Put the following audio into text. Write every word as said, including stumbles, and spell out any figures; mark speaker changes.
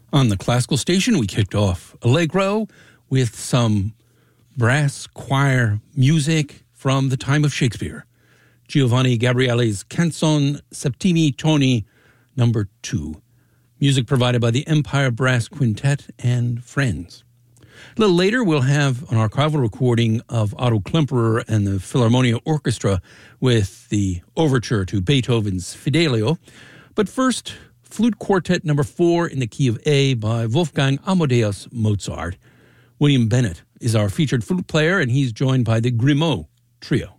Speaker 1: On the classical station, we kicked off Allegro with some brass choir music from the time of Shakespeare. Giovanni Gabriele's Canzone Septimi Toni, number two. Music provided by the Empire Brass Quintet and Friends. A little later, we'll have an archival recording of Otto Klemperer and the Philharmonia Orchestra with the overture to Beethoven's Fidelio. But first, Flute Quartet number four in the key of A by Wolfgang Amadeus Mozart. William Bennett is our featured flute player, and he's joined by the Grimaud Trio.